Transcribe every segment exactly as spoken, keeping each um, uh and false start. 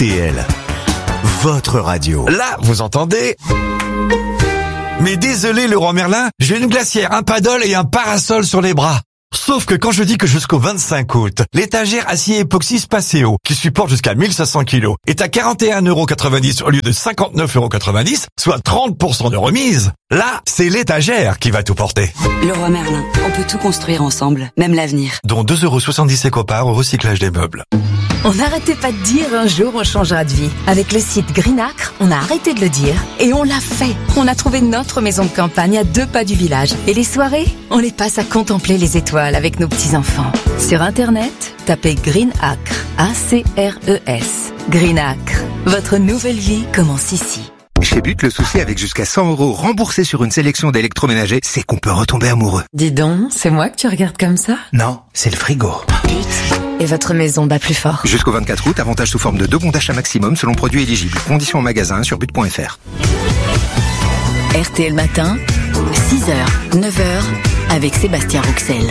T L, votre radio. Là, vous entendez ? Mais désolé, Leroy Merlin, j'ai une glacière, un paddle et un parasol sur les bras. Sauf que quand je dis que jusqu'au vingt-cinq août, l'étagère acier époxy Spaceo, qui supporte jusqu'à mille cinq cents kilos, est à quarante et un euros quatre-vingt-dix au lieu de cinquante-neuf euros quatre-vingt-dix, soit trente pour cent de remise. Là, c'est l'étagère qui va tout porter. Leroy Merlin, on peut tout construire ensemble, même l'avenir. Dont deux euros soixante-dix éco-parts au recyclage des meubles. On n'arrêtait pas de dire un jour on changera de vie. Avec le site Greenacre, on a arrêté de le dire et on l'a fait. On a trouvé notre maison de campagne à deux pas du village. Et les soirées, on les passe à contempler les étoiles avec nos petits-enfants. Sur Internet, tapez Greenacre, A C R E S. Greenacre, votre nouvelle vie commence ici. Chez But, le souci avec jusqu'à cent euros remboursés sur une sélection d'électroménagers, c'est qu'on peut retomber amoureux. Dis donc, c'est moi que tu regardes comme ça ? Non, c'est le frigo. But, et votre maison bat plus fort. Jusqu'au vingt-quatre août, avantage sous forme de deux bons d'achat maximum selon produit éligible. Conditions en magasin sur but point f r. R T L Matin, six heures, neuf heures, avec Sébastien Rouxel.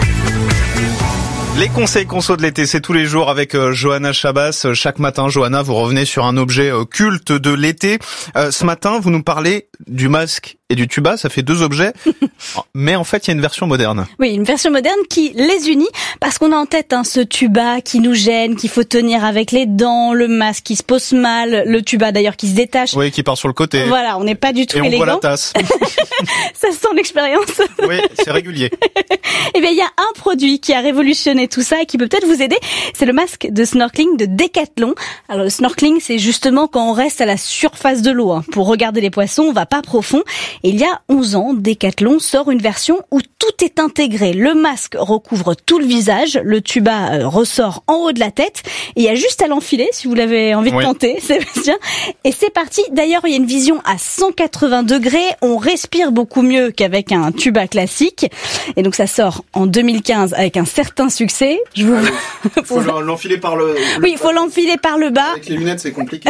Les conseils conso de l'été, c'est tous les jours avec euh, Johanna Chabas. Chaque matin, Johanna, vous revenez sur un objet euh, culte de l'été. Euh, ce matin, vous nous parlez du masque et du tuba. Ça fait deux objets, mais en fait, il y a une version moderne. Oui, une version moderne qui les unit, parce qu'on a en tête hein, ce tuba qui nous gêne, qu'il faut tenir avec les dents, le masque qui se pose mal, le tuba d'ailleurs qui se détache. Oui, qui part sur le côté. Voilà, on n'est pas du tout et élégant. Et on voit la tasse. Ça sent l'expérience. Oui, c'est régulier. Eh bien, il y a un produit qui a révolutionné tout ça et qui peut peut-être vous aider. C'est le masque de snorkeling de Decathlon. Alors, le snorkeling, c'est justement quand on reste à la surface de l'eau. Hein. Pour regarder les poissons, on va pas profond. Et il y a onze ans, Decathlon sort une version où tout est intégré. Le masque recouvre tout le visage, le tuba euh, ressort en haut de la tête. Et il y a juste à l'enfiler, si vous l'avez envie de oui. tenter, Sébastien. Et c'est parti. D'ailleurs, il y a une vision à cent quatre-vingts degrés. On respire beaucoup mieux qu'avec un tuba classique. Et donc, ça sort en deux mille quinze avec un certain succès. Je vous... Il faut l'enfiler par le... Oui, il faut l'enfiler par le bas. Avec les lunettes, c'est compliqué.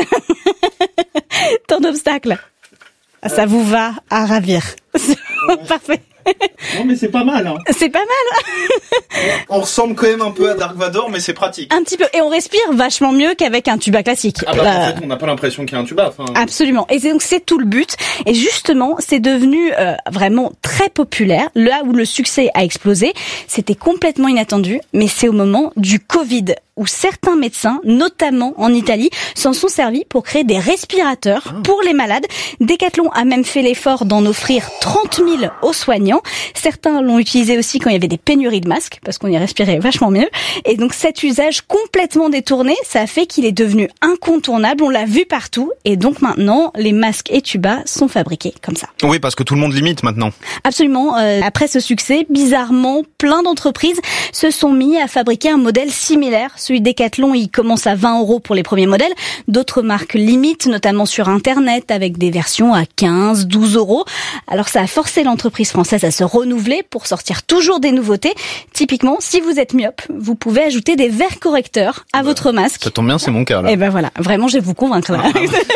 Tant d'obstacles. Ça vous va à ravir. Parfait. Non, mais c'est pas mal. Hein. C'est pas mal. On ressemble quand même un peu à Dark Vador, mais c'est pratique. Un petit peu. Et on respire vachement mieux qu'avec un tuba classique. Ah bah, euh... en fait, on n'a pas l'impression qu'il y a un tuba. Enfin... Absolument. Et c'est donc c'est tout le but. Et justement, c'est devenu euh, vraiment très populaire. Là où le succès a explosé, c'était complètement inattendu. Mais c'est au moment du Covid, où certains médecins, notamment en Italie, s'en sont servis pour créer des respirateurs ah. pour les malades. Decathlon a même fait l'effort d'en offrir trente mille aux soignants. Certains l'ont utilisé aussi quand il y avait des pénuries de masques, parce qu'on y respirait vachement mieux. Et donc cet usage complètement détourné, ça a fait qu'il est devenu incontournable. On l'a vu partout. Et donc maintenant, les masques et tubas sont fabriqués comme ça. Oui, parce que tout le monde l'imite maintenant. Absolument. Euh, après ce succès, bizarrement, plein d'entreprises se sont mis à fabriquer un modèle similaire. Celui de Decathlon, il commence à vingt euros pour les premiers modèles. D'autres marques limitent, notamment sur Internet, avec des versions à quinze, douze euros. Alors ça a forcé l'entreprise française à se renouveler pour sortir toujours des nouveautés. Typiquement, si vous êtes myope, vous pouvez ajouter des verres correcteurs à bah, votre masque. Ça tombe bien, c'est mon cas là. Et ben voilà, vraiment, je vais vous convaincre là.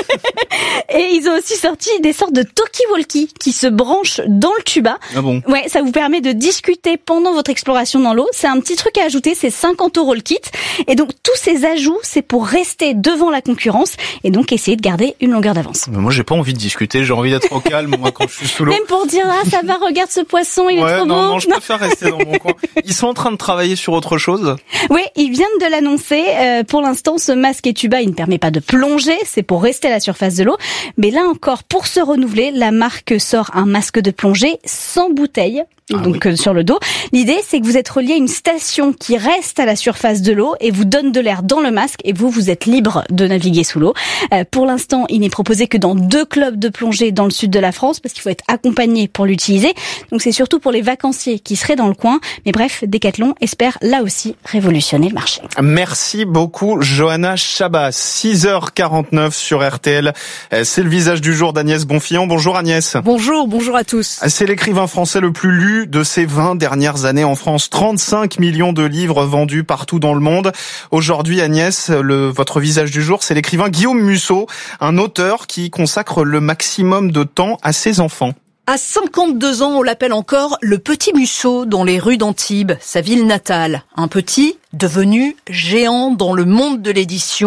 Et ils ont aussi sorti des sortes de talkie-walkie qui se branchent dans le tuba. Ah bon? Ouais, ça vous permet de discuter pendant votre exploration dans l'eau. C'est un petit truc à ajouter, c'est cinquante euros le kit. Et donc, tous ces ajouts, c'est pour rester devant la concurrence et donc essayer de garder une longueur d'avance. Mais moi, j'ai pas envie de discuter, j'ai envie d'être au calme, moi, quand je suis sous l'eau. Même pour dire, ah, ça va, regarde ce poisson, il ouais, est trop non, beau. Non, je préfère rester dans mon coin. Ils sont en train de travailler sur autre chose? Oui, ils viennent de l'annoncer. Euh, pour l'instant, ce masque et tuba, il ne permet pas de plonger, c'est pour rester à la surface de l'eau. Mais là encore, pour se renouveler, la marque sort un masque de plongée sans bouteille. Ah donc oui. euh, sur le dos. L'idée, c'est que vous êtes relié à une station qui reste à la surface de l'eau et vous donne de l'air dans le masque et vous, vous êtes libre de naviguer sous l'eau. Euh, pour l'instant, il n'est proposé que dans deux clubs de plongée dans le sud de la France parce qu'il faut être accompagné pour l'utiliser. Donc c'est surtout pour les vacanciers qui seraient dans le coin. Mais bref, Decathlon espère là aussi révolutionner le marché. Merci beaucoup, Johanna Chabas. six heures quarante-neuf sur R T L. C'est le visage du jour d'Agnès Bonfillon. Bonjour Agnès. Bonjour, bonjour à tous. C'est l'écrivain français le plus lu de ces vingt dernières années en France. trente-cinq millions de livres vendus partout dans le monde. Aujourd'hui, Agnès, le, votre visage du jour, c'est l'écrivain Guillaume Musso, un auteur qui consacre le maximum de temps à ses enfants. À cinquante-deux ans, on l'appelle encore le petit Musso dans les rues d'Antibes, sa ville natale. Un petit devenu géant dans le monde de l'édition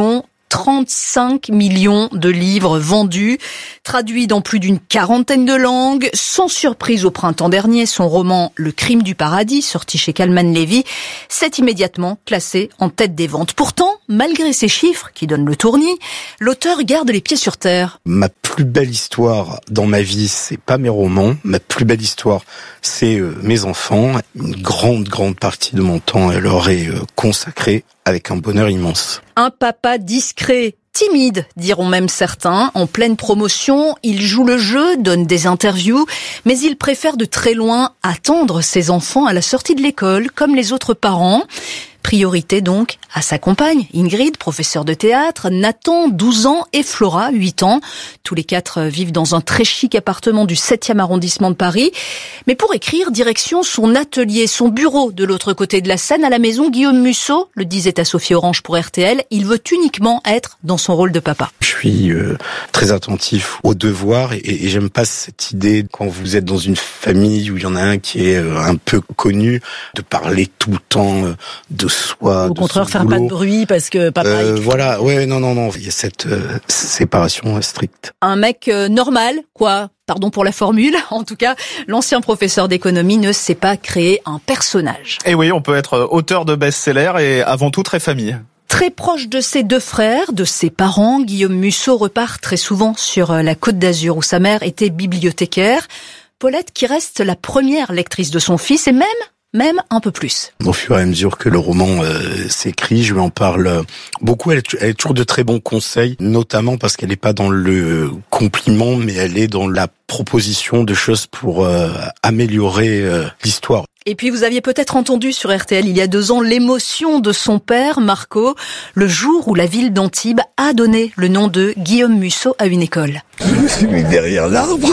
trente-cinq millions de livres vendus, traduits dans plus d'une quarantaine de langues. Sans surprise au printemps dernier, son roman Le Crime du paradis, sorti chez Kalman Levy, s'est immédiatement classé en tête des ventes. Pourtant, malgré ces chiffres qui donnent le tournis, l'auteur garde les pieds sur terre. Ma plus belle histoire dans ma vie, c'est pas mes romans. Ma plus belle histoire, c'est euh, mes enfants. Une grande, grande partie de mon temps, elle leur est euh, consacrée avec un bonheur immense. Un papa discret, timide, diront même certains. En pleine promotion, il joue le jeu, donne des interviews, mais il préfère de très loin attendre ses enfants à la sortie de l'école, comme les autres parents. Priorité donc à sa compagne, Ingrid, professeure de théâtre, Nathan, douze ans, et Flora, huit ans. Tous les quatre vivent dans un très chic appartement du septième arrondissement de Paris. Mais pour écrire, direction son atelier, son bureau de l'autre côté de la Seine, à la maison Guillaume Musso, le disait à Sophie Orange pour R T L, il veut uniquement être dans son rôle de papa. Je suis euh, très attentif aux devoirs et, et j'aime pas cette idée, quand vous êtes dans une famille où il y en a un qui est euh, un peu connu, de parler tout le temps euh, de soi. Au contraire, faire pas de bruit parce que papa... Euh, il... Voilà, ouais, non, non, non, il y a cette euh, séparation stricte. Un mec euh, normal, quoi. Pardon pour la formule. En tout cas, l'ancien professeur d'économie ne sait pas créer un personnage. Et oui, on peut être auteur de best-seller et avant tout très famille. Très proche de ses deux frères, de ses parents, Guillaume Musso repart très souvent sur la Côte d'Azur où sa mère était bibliothécaire. Paulette qui reste la première lectrice de son fils et même, même un peu plus. Au fur et à mesure que le roman euh, s'écrit, je lui en parle beaucoup. Elle, elle a toujours de très bons conseils, notamment parce qu'elle n'est pas dans le compliment, mais elle est dans la proposition de choses pour euh, améliorer euh, l'histoire. Et puis vous aviez peut-être entendu sur R T L il y a deux ans l'émotion de son père, Marco, le jour où la ville d'Antibes a donné le nom de Guillaume Musso à une école. Je me suis mis derrière l'arbre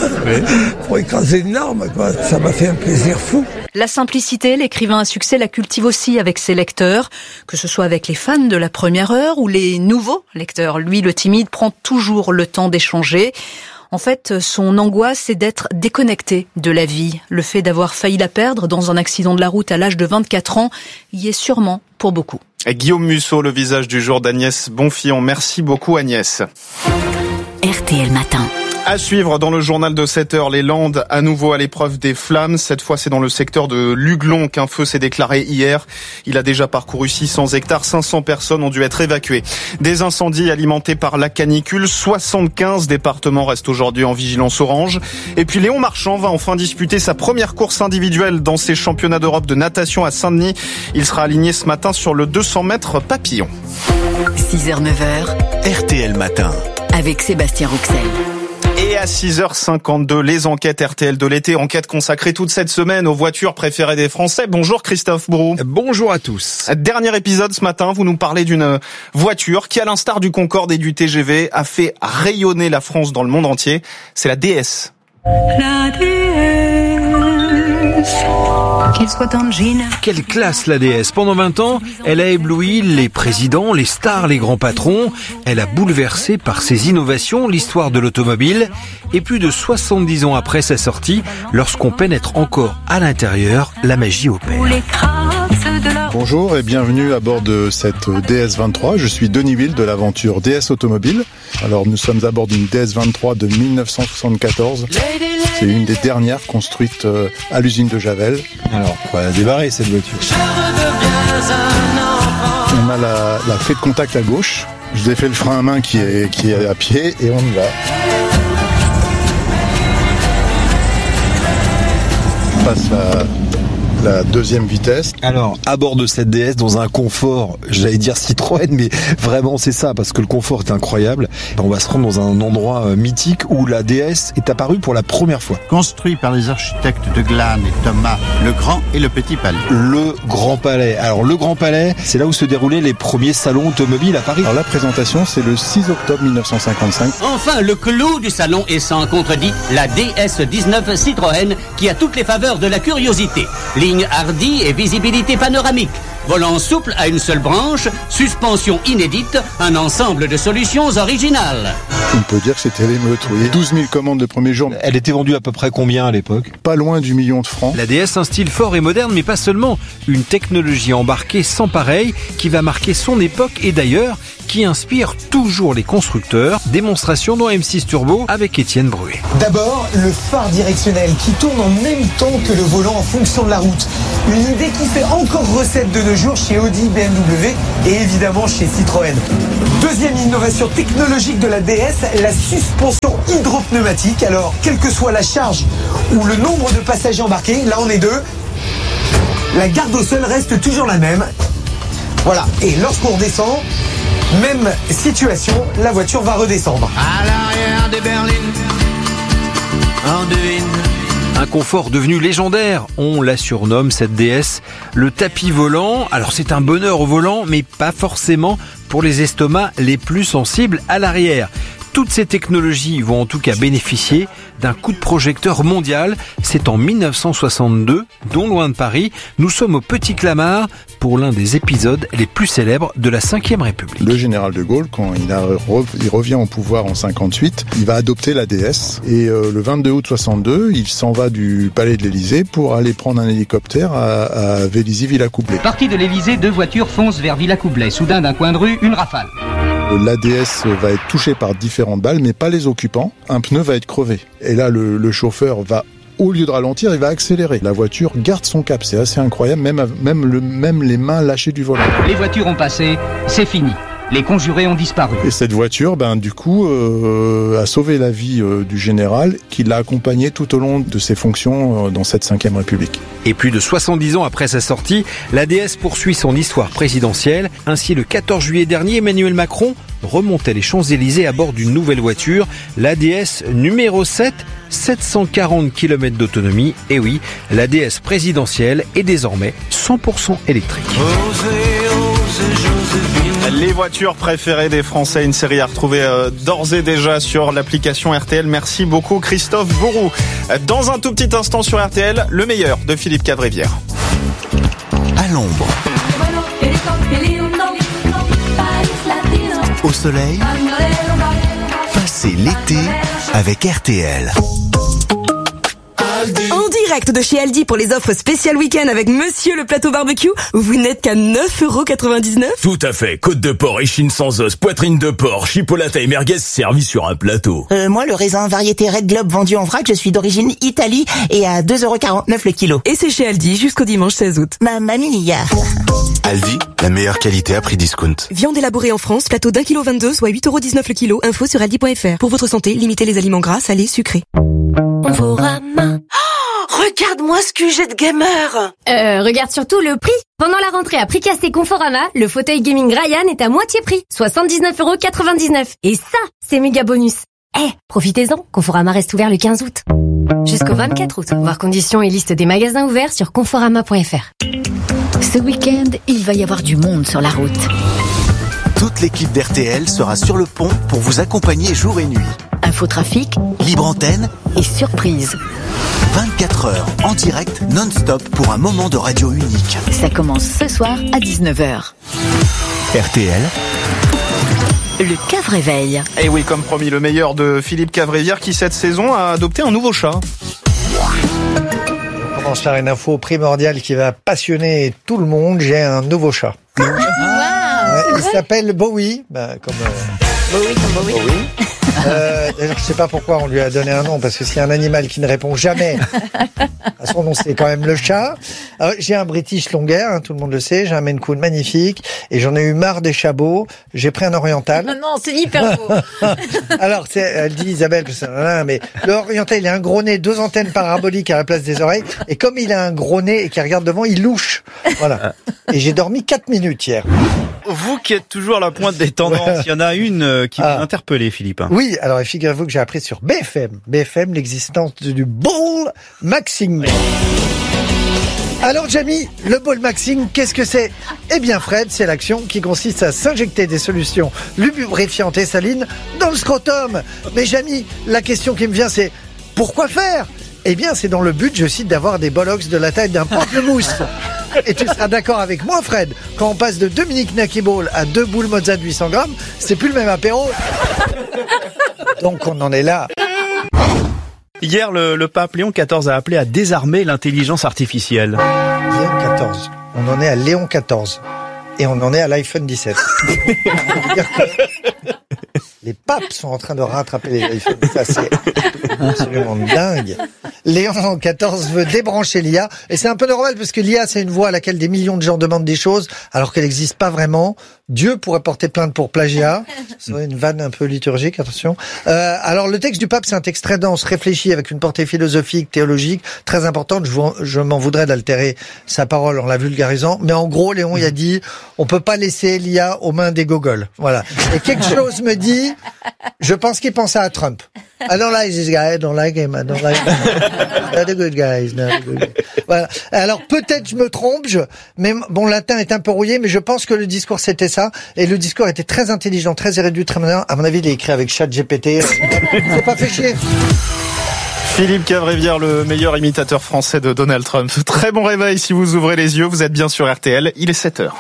pour écraser une larme, quoi. Ça m'a fait un plaisir fou. La simplicité, l'écrivain à succès la cultive aussi avec ses lecteurs, que ce soit avec les fans de la première heure ou les nouveaux lecteurs. Lui, le timide, prend toujours le temps d'échanger. En fait, son angoisse, c'est d'être déconnecté de la vie. Le fait d'avoir failli la perdre dans un accident de la route à l'âge de vingt-quatre ans y est sûrement pour beaucoup. Et Guillaume Musso, le visage du jour d'Agnès Bonfillon. Merci beaucoup Agnès. R T L Matin. À suivre dans le journal de sept heures, les Landes à nouveau à l'épreuve des flammes. Cette fois, c'est dans le secteur de Luglon qu'un feu s'est déclaré hier. Il a déjà parcouru six cents hectares, cinq cents personnes ont dû être évacuées. Des incendies alimentés par la canicule, soixante-quinze départements restent aujourd'hui en vigilance orange. Et puis Léon Marchand va enfin disputer sa première course individuelle dans ses championnats d'Europe de natation à Saint-Denis. Il sera aligné ce matin sur le deux cents mètres papillon. six heures neuf heures. R T L Matin. Avec Sébastien Rouxel. Et à six heures cinquante-deux, les enquêtes R T L de l'été, enquête consacrée toute cette semaine aux voitures préférées des Français. Bonjour Christophe Brou. Bonjour à tous. Dernier épisode ce matin, vous nous parlez d'une voiture qui, à l'instar du Concorde et du T G V, a fait rayonner la France dans le monde entier. C'est la D S. La D S. Qu'elle soit en jean. Quelle classe la D S. Pendant vingt ans, elle a ébloui les présidents, les stars, les grands patrons. Elle a bouleversé par ses innovations l'histoire de l'automobile. Et plus de soixante-dix ans après sa sortie, lorsqu'on pénètre encore à l'intérieur, la magie opère. Bonjour et bienvenue à bord de cette D S vingt-trois. Je suis Denis Will de l'aventure D S Automobile. Alors nous sommes à bord d'une D S vingt-trois de mille neuf cent soixante-quatorze. C'est une des dernières construites à l'usine de Javel. Alors, on va la débarrer cette voiture. On a la, la clé de contact à gauche. Je vous ai fait le frein à main qui est, qui est à pied et on y va. On passe la... la deuxième vitesse. Alors, à bord de cette D S, dans un confort, j'allais dire Citroën, mais vraiment c'est ça, parce que le confort est incroyable. On va se rendre dans un endroit mythique où la D S est apparue pour la première fois. Construit par les architectes de Glane et Thomas, le Grand et le Petit Palais. Le Grand Palais. Alors, le Grand Palais, c'est là où se déroulaient les premiers salons automobiles à Paris. Alors, la présentation, c'est le six octobre mille neuf cent cinquante-cinq. Enfin, le clou du salon est sans contredit la D S dix-neuf Citroën, qui a toutes les faveurs de la curiosité. Ligne hardie et visibilité panoramique. Volant souple à une seule branche, suspension inédite, un ensemble de solutions originales. On peut dire que c'était l'émeute, oui. douze mille commandes le premier jour. Elle était vendue à peu près combien à l'époque ? Pas loin du million de francs. La D S, un style fort et moderne, mais pas seulement. Une technologie embarquée sans pareil qui va marquer son époque et d'ailleurs qui inspire toujours les constructeurs. Démonstration dans M six Turbo avec Étienne Bruet. D'abord, le phare directionnel qui tourne en même temps que le volant en fonction de la route. Une idée qui fait encore recette de nos jours chez Audi, B M W et évidemment chez Citroën. Deuxième innovation technologique de la D S, la suspension hydropneumatique. Alors, quelle que soit la charge ou le nombre de passagers embarqués, là on est deux, la garde au sol reste toujours la même. Voilà, et lorsqu'on redescend, même situation, la voiture va redescendre. À l'arrière des berlines, en devine. Un confort devenu légendaire, on la surnomme cette D S, le tapis volant. Alors c'est un bonheur au volant, mais pas forcément pour les estomacs les plus sensibles à l'arrière. Toutes ces technologies vont en tout cas bénéficier d'un coup de projecteur mondial. C'est en mille neuf cent soixante-deux, non loin de Paris. Nous sommes au Petit Clamart pour l'un des épisodes les plus célèbres de la cinquième République. Le général de Gaulle, quand il, a, il revient au pouvoir en cinquante-huit, il va adopter la D S. Et euh, le vingt-deux août soixante-deux, il s'en va du palais de l'Élysée pour aller prendre un hélicoptère à, à Vélizy-Villacoublay. Parti de l'Élysée, deux voitures foncent vers Villacoublay. Soudain, d'un coin de rue, une rafale. L'A D S va être touché par différentes balles, mais pas les occupants. Un pneu va être crevé. Et là, le, le chauffeur va, au lieu de ralentir, il va accélérer. La voiture garde son cap. C'est assez incroyable, même, même, le, même les mains lâchées du volant. Les voitures ont passé, c'est fini. Les conjurés ont disparu. Et cette voiture, ben, du coup, euh, a sauvé la vie euh, du général qui l'a accompagné tout au long de ses fonctions euh, dans cette cinquième République. Et plus de soixante-dix ans après sa sortie, la D S poursuit son histoire présidentielle. Ainsi, le quatorze juillet dernier, Emmanuel Macron remontait les Champs-Élysées à bord d'une nouvelle voiture, l'A D S numéro sept, sept cent quarante kilomètres d'autonomie. Et oui, la D S présidentielle est désormais cent pour cent électrique. Les voitures préférées des Français, une série à retrouver euh, d'ores et déjà sur l'application R T L. Merci beaucoup Christophe Bourou. Dans un tout petit instant sur R T L, le meilleur de Philippe Cavrivière. À l'ombre, au soleil, passez l'été avec R T L. En direct de chez Aldi pour les offres spéciales week-end avec Monsieur le plateau barbecue, vous n'êtes qu'à neuf euros quatre-vingt-dix-neuf. Tout à fait. Côte de porc, échine sans os, poitrine de porc, chipolata et merguez servis sur un plateau. Euh, moi, le raisin variété Red Globe vendu en vrac, je suis d'origine Italie et à deux euros quarante-neuf le kilo. Et c'est chez Aldi jusqu'au dimanche seize août. Mamma mia. Aldi, la meilleure qualité à prix discount. Viande élaborée en France, plateau d'un kilo vingt-deux, soit huit euros dix-neuf le kilo. Info sur aldi point fr. Pour votre santé, limitez les aliments gras, salés, sucrés. Conforama. Oh, regarde-moi ce Q G de gamer. Euh, regarde surtout le prix. Pendant la rentrée à prix cassé Conforama, le fauteuil gaming Ryan est à moitié prix, soixante-dix-neuf euros quatre-vingt-dix-neuf. Et ça, c'est méga bonus. Eh, hey, profitez-en, Conforama reste ouvert le quinze août. Jusqu'au vingt-quatre août. Voir conditions et liste des magasins ouverts sur conforama point fr. Ce week-end, il va y avoir du monde sur la route. Toute l'équipe d'R T L sera sur le pont pour vous accompagner jour et nuit. Infotrafic, libre antenne et surprise. vingt-quatre heures en direct non-stop pour un moment de radio unique. Ça commence ce soir à dix-neuf heures. R T L. Le Cavréveil. Et oui, comme promis, le meilleur de Philippe Cavrivière qui cette saison a adopté un nouveau chat. On commence par une info primordiale qui va passionner tout le monde. J'ai un nouveau chat. Wow, ouais, il s'appelle Bowie, bah, comme euh... Bowie comme Bowie. Bowie. Euh, je ne sais pas pourquoi on lui a donné un nom, parce que c'est un animal qui ne répond jamais à son nom, c'est quand même le chat. Alors, j'ai un British Longhair, hein, tout le monde le sait, j'ai un Maine Coon magnifique, et j'en ai eu marre des chabots, j'ai pris un oriental. Non, non, c'est hyper beau. Alors, c'est, elle dit Isabelle, mais le oriental, il a un gros nez, deux antennes paraboliques à la place des oreilles, et comme il a un gros nez et qu'il regarde devant, il louche. Voilà. Et j'ai dormi quatre minutes hier. Vous qui êtes toujours à la pointe des tendances, il y en a une qui ah. m'a interpellé, Philippe. Oui, alors figurez-vous que j'ai appris sur B F M, B F M l'existence du ball maxing. Alors Jamie, le ball maxing, qu'est-ce que c'est ? Eh bien Fred, c'est l'action qui consiste à s'injecter des solutions lubrifiantes et salines dans le scrotum. Mais Jamie, la question qui me vient c'est, pourquoi faire ? Eh bien c'est dans le but, je cite, d'avoir des bollocks de la taille d'un pamplemousse. Et tu seras d'accord avec moi, Fred, quand on passe de Dominique Nucky Ball à deux boules mozza de huit cents grammes, c'est plus le même apéro. Donc on en est là. Hier, le, le pape Léon quatorze a appelé à désarmer l'intelligence artificielle. Léon quatorze. On en est à Léon quatorze. Et on en est à l'iPhone dix-sept. Les papes sont en train de rattraper les iPhones. Ça, c'est absolument dingue. Léon quatorze veut débrancher l'I A. Et c'est un peu normal parce que l'I A, c'est une voie à laquelle des millions de gens demandent des choses alors qu'elle n'existe pas vraiment. Dieu pourrait porter plainte pour plagiat. C'est une vanne un peu liturgique, attention. Euh, alors, le texte du pape, c'est un texte très dense, réfléchi, avec une portée philosophique, théologique, très importante. Je, vous, je m'en voudrais d'altérer sa parole en la vulgarisant. Mais en gros, Léon, il a dit, on peut pas laisser l'I A aux mains des gogoles. Voilà. Et quelque chose me dit, je pense qu'il pensait à Trump. I don't like this guy, I don't like him, I don't like him. Not a good guy, he's not a good guy. Voilà. Alors peut-être je me trompe, je, mais mon latin est un peu rouillé, mais je pense que le discours c'était ça. Et le discours était très intelligent, très érudit, très malin. À mon avis, il est écrit avec ChatGPT. C'est pas fait chier. Philippe Cavrivière, le meilleur imitateur français de Donald Trump. Très bon réveil si vous ouvrez les yeux, vous êtes bien sur R T L, il est sept heures.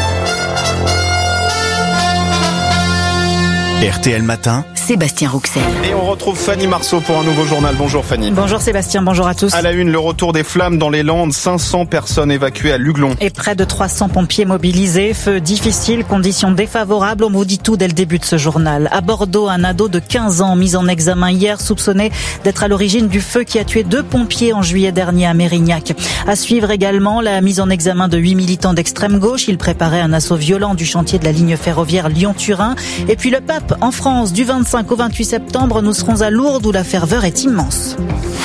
R T L Matin, Sébastien Rouxel. Et on retrouve Fanny Marceau pour un nouveau journal. Bonjour Fanny. Bonjour Sébastien, bonjour à tous. À la une, le retour des flammes dans les Landes, cinq cents personnes évacuées à Luglon. Et près de trois cents pompiers mobilisés, feu difficile, conditions défavorables, on vous dit tout dès le début de ce journal. À Bordeaux, un ado de quinze ans mis en examen hier, soupçonné d'être à l'origine du feu qui a tué deux pompiers en juillet dernier à Mérignac. À suivre également la mise en examen de huit militants d'extrême gauche. Ils préparaient un assaut violent du chantier de la ligne ferroviaire Lyon-Turin. Et puis le pape en France, du vingt-cinq au vingt-huit septembre, nous serons à Lourdes où la ferveur est immense.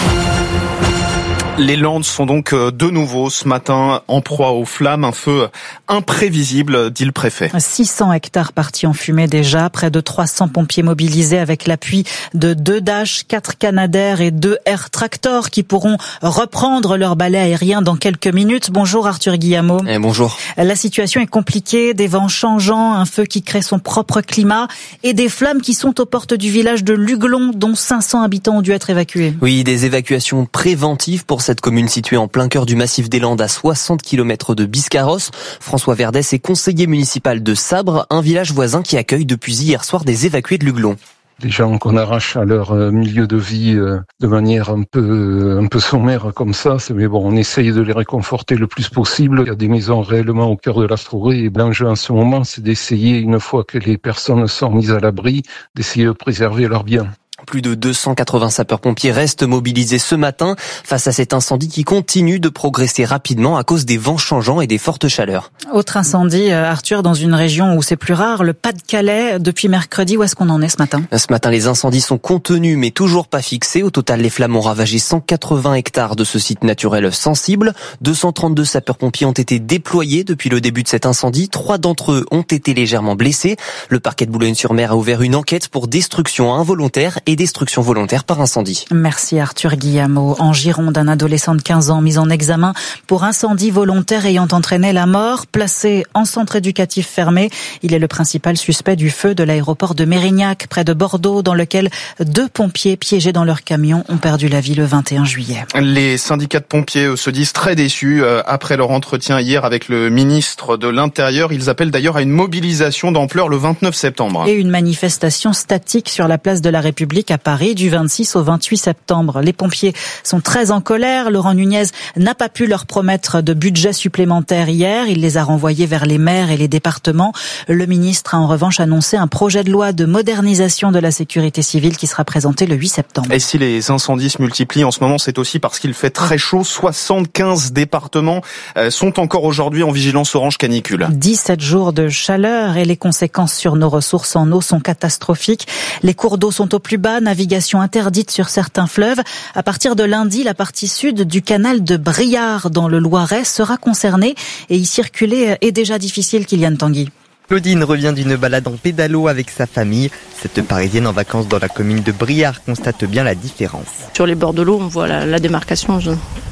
Les Landes sont donc de nouveau ce matin en proie aux flammes, un feu imprévisible, dit le préfet. six cents hectares partis en fumée déjà, près de trois cents pompiers mobilisés avec l'appui de deux Dash, quatre Canadair et deux Air Tractor qui pourront reprendre leur balai aérien dans quelques minutes. Bonjour Arthur Guillemot. Eh, bonjour. La situation est compliquée, des vents changeants, un feu qui crée son propre climat et des flammes qui sont aux portes du village de Luglon dont cinq cents habitants ont dû être évacués. Oui, des évacuations préventives pour cette commune située en plein cœur du massif des Landes à soixante kilomètres de Biscarrosse. François Verdès est conseiller municipal de Sabre, un village voisin qui accueille depuis hier soir des évacués de Luglon. Des gens qu'on arrache à leur milieu de vie de manière un peu un peu sommaire comme ça, mais bon, on essaye de les réconforter le plus possible. Il y a des maisons réellement au cœur de la forêt et l'enjeu en ce moment, c'est d'essayer, une fois que les personnes sont mises à l'abri, d'essayer de préserver leurs biens. Plus de deux cent quatre-vingts sapeurs-pompiers restent mobilisés ce matin face à cet incendie qui continue de progresser rapidement à cause des vents changeants et des fortes chaleurs. Autre incendie, Arthur, dans une région où c'est plus rare, le Pas-de-Calais. Depuis mercredi, où est-ce qu'on en est ce matin ? Ce matin, les incendies sont contenus mais toujours pas fixés. Au total, les flammes ont ravagé cent quatre-vingts hectares de ce site naturel sensible. deux cent trente-deux sapeurs-pompiers ont été déployés depuis le début de cet incendie. Trois d'entre eux ont été légèrement blessés. Le parquet de Boulogne-sur-Mer a ouvert une enquête pour destruction involontaire et destruction volontaire par incendie. Merci Arthur Guillemot. En Gironde, un adolescent de quinze ans mis en examen pour incendie volontaire ayant entraîné la mort, placé en centre éducatif fermé. Il est le principal suspect du feu de l'aéroport de Mérignac, près de Bordeaux, dans lequel deux pompiers piégés dans leur camion ont perdu la vie le vingt et un juillet. Les syndicats de pompiers eux, se disent très déçus après leur entretien hier avec le ministre de l'Intérieur. Ils appellent d'ailleurs à une mobilisation d'ampleur le vingt-neuf septembre. Et une manifestation statique sur la place de la République à Paris du vingt-six au vingt-huit septembre. Les pompiers sont très en colère. Laurent Nunez n'a pas pu leur promettre de budget supplémentaire hier. Il les a renvoyés vers les maires et les départements. Le ministre a en revanche annoncé un projet de loi de modernisation de la sécurité civile qui sera présenté le huit septembre. Et si les incendies se multiplient en ce moment, c'est aussi parce qu'il fait très chaud. soixante-quinze départements sont encore aujourd'hui en vigilance orange canicule. dix-sept jours de chaleur et les conséquences sur nos ressources en eau sont catastrophiques. Les cours d'eau sont au plus bas, navigation interdite sur certains fleuves. À partir de lundi, la partie sud du canal de Briard dans le Loiret sera concernée et y circuler est déjà difficile, Kylian Tanguy. Claudine revient d'une balade en pédalo avec sa famille. Cette Parisienne en vacances dans la commune de Briard constate bien la différence. Sur les bords de l'eau, on voit la, la démarcation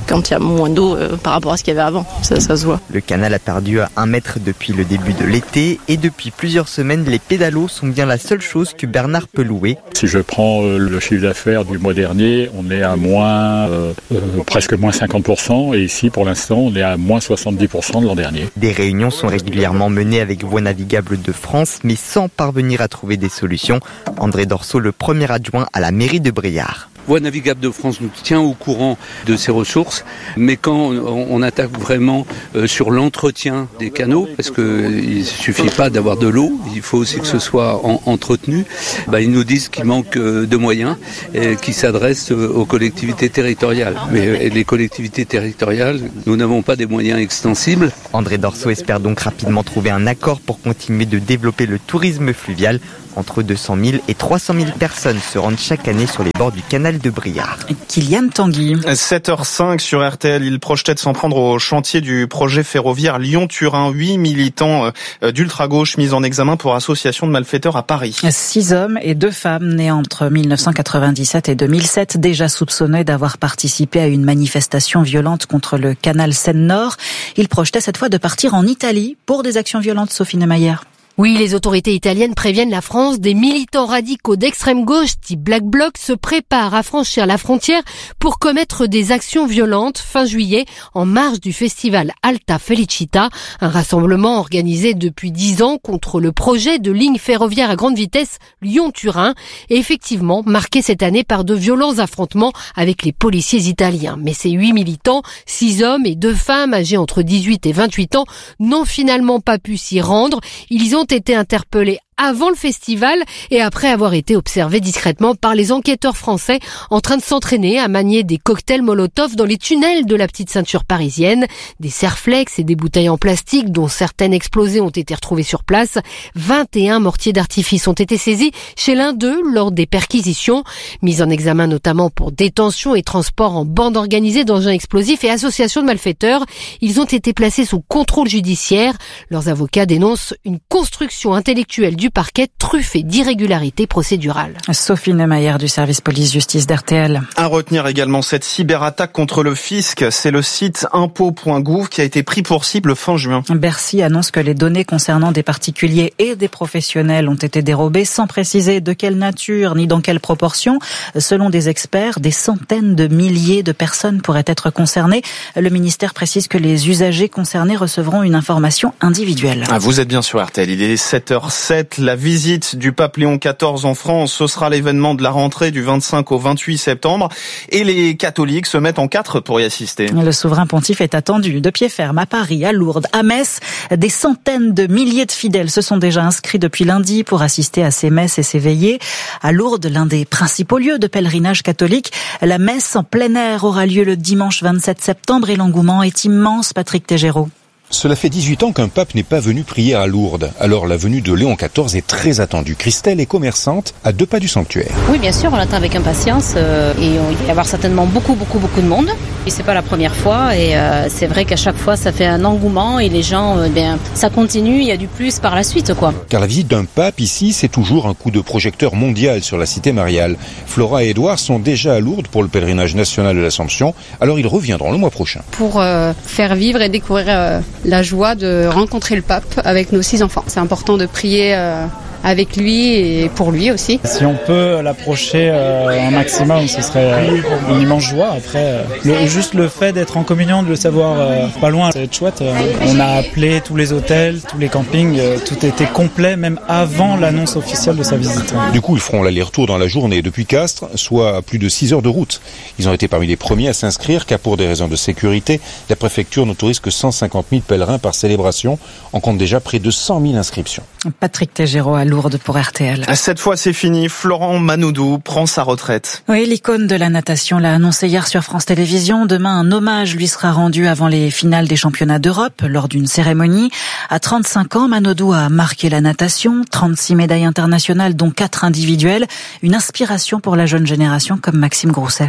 quand il y a moins d'eau euh, par rapport à ce qu'il y avait avant. Ça, ça se voit. Le canal a perdu un mètre depuis le début de l'été et depuis plusieurs semaines, les pédalos sont bien la seule chose que Bernard peut louer. Si je prends le chiffre d'affaires du mois dernier, on est à moins, euh, euh, presque moins cinquante pour cent et ici pour l'instant on est à moins soixante-dix pour cent de l'an dernier. Des réunions sont régulièrement menées avec Voies navigables de France mais sans parvenir à trouver des solutions. André Dorceau, le premier adjoint à la mairie de Briare. Voies navigables de France nous tient au courant de ces ressources, mais quand on attaque vraiment sur l'entretien des canaux, parce qu'il ne suffit pas d'avoir de l'eau, il faut aussi que ce soit en, entretenu, bah ils nous disent qu'il manque de moyens et qu'ils s'adressent aux collectivités territoriales. Mais les collectivités territoriales, nous n'avons pas des moyens extensibles. André Dorceau espère donc rapidement trouver un accord pour continuer de développer le tourisme fluvial. Entre deux cent mille et trois cent mille personnes se rendent chaque année sur les bords du canal de Briare. Kylian Tanguy. sept heures cinq sur R T L, il projetait de s'en prendre au chantier du projet ferroviaire Lyon-Turin. Huit militants d'ultra-gauche mis en examen pour association de malfaiteurs à Paris. Six hommes et deux femmes nés entre mille neuf cent quatre-vingt-dix-sept et deux mille sept, déjà soupçonnés d'avoir participé à une manifestation violente contre le canal Seine-Nord. Ils projetaient cette fois de partir en Italie pour des actions violentes, Sophie Neumayer. Oui, les autorités italiennes préviennent la France. Des militants radicaux d'extrême gauche, type Black Bloc, se préparent à franchir la frontière pour commettre des actions violentes fin juillet en marge du festival Alta Felicita, un rassemblement organisé depuis dix ans contre le projet de ligne ferroviaire à grande vitesse Lyon-Turin et effectivement marqué cette année par de violents affrontements avec les policiers italiens. Mais ces huit militants, six hommes et deux femmes âgés entre dix-huit et vingt-huit ans, n'ont finalement pas pu s'y rendre. Ils ont été interpellés avant le festival et après avoir été observés discrètement par les enquêteurs français en train de s'entraîner à manier des cocktails Molotov dans les tunnels de la petite ceinture parisienne. Des serflex et des bouteilles en plastique dont certaines explosées ont été retrouvées sur place. vingt et un mortiers d'artifice ont été saisis chez l'un d'eux lors des perquisitions. Mis en examen notamment pour détention et transport en bande organisée d'engins explosifs et association de malfaiteurs. Ils ont été placés sous contrôle judiciaire. Leurs avocats dénoncent une construction intellectuelle du parquet truffé d'irrégularités procédurales. Sophie Neumayer du service police-justice d'R T L. À retenir également cette cyberattaque contre le fisc. C'est le site impôts point gouv qui a été pris pour cible fin juin. Bercy annonce que les données concernant des particuliers et des professionnels ont été dérobées sans préciser de quelle nature ni dans quelle proportion. Selon des experts, des centaines de milliers de personnes pourraient être concernées. Le ministère précise que les usagers concernés recevront une information individuelle. Ah, vous êtes bien sur R T L, il est sept heures sept. La visite du pape Léon quatorze en France, ce sera l'événement de la rentrée du vingt-cinq au vingt-huit septembre. Et les catholiques se mettent en quatre pour y assister. Le souverain pontife est attendu de pied ferme à Paris, à Lourdes, à Metz. Des centaines de milliers de fidèles se sont déjà inscrits depuis lundi pour assister à ces messes et ces veillées. À Lourdes, l'un des principaux lieux de pèlerinage catholique, la messe en plein air aura lieu le dimanche vingt-sept septembre et l'engouement est immense, Patrick Tégéraud. Cela fait dix-huit ans qu'un pape n'est pas venu prier à Lourdes. Alors la venue de Léon quatorze est très attendue. Christelle est commerçante à deux pas du sanctuaire. Oui, bien sûr, on l'attend avec impatience euh, et il va y avoir certainement beaucoup, beaucoup, beaucoup de monde. Et c'est pas la première fois et euh, c'est vrai qu'à chaque fois ça fait un engouement et les gens, euh, bien, ça continue, il y a du plus par la suite, quoi. Car la visite d'un pape ici, c'est toujours un coup de projecteur mondial sur la cité mariale. Flora et Édouard sont déjà à Lourdes pour le pèlerinage national de l'Assomption. Alors ils reviendront le mois prochain. Pour euh, faire vivre et découvrir euh, la joie de rencontrer le pape avec nos six enfants. C'est important de prier euh, avec lui et pour lui aussi. Si on peut l'approcher euh, un maximum, ce serait euh, une immense joie. Après, euh, le, juste le fait d'être en communion, de le savoir euh, pas loin, c'est chouette. Euh, on a appelé tous les hôtels, tous les campings, euh, tout était complet même avant l'annonce officielle de sa visite. Du coup, ils feront l'aller-retour dans la journée depuis Castres, soit à plus de six heures de route. Ils ont été parmi les premiers à s'inscrire, car pour des raisons de sécurité, la préfecture n'autorise que cent cinquante mille pèlerins par célébration. On compte déjà près de cent mille inscriptions. Patrick Tégéraud à Lourdes pour R T L. Cette fois, c'est fini. Florent Manoudou prend sa retraite. Oui, l'icône de la natation l'a annoncé hier sur France Télévisions. Demain, un hommage lui sera rendu avant les finales des championnats d'Europe lors d'une cérémonie. À trente-cinq ans, Manoudou a marqué la natation, trente-six médailles internationales dont quatre individuelles. Une inspiration pour la jeune génération comme Maxime Grousset.